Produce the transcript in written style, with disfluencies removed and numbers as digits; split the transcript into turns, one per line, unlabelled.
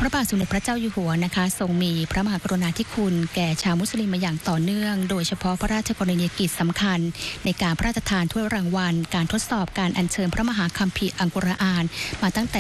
ระบาทสมเด็จพระเจ้าอยู่หัวนะคะทรงมีพระมหากรุณาธิคุณแก่ชาวมุสลิมมาอย่างต่อเนื่องโดยเฉพาะพระราชกรณียกิจสำคัญในการพระราชทานถ้วยรางวัลการทดสอบการอัญเชิญพระมหาคัมภีร์อัลกุรอานมาตั้งแต่